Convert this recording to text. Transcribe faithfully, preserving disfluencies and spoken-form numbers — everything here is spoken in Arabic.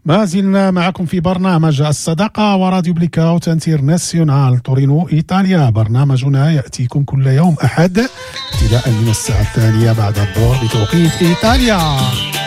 ما زلنا معكم في برنامج الصداقة وراديو بليك اوت انترناسيونال تورينو إيطاليا. برنامجنا يأتيكم كل يوم أحد ابتداء من الساعة الثانية بعد الظهر بتوقيت إيطاليا.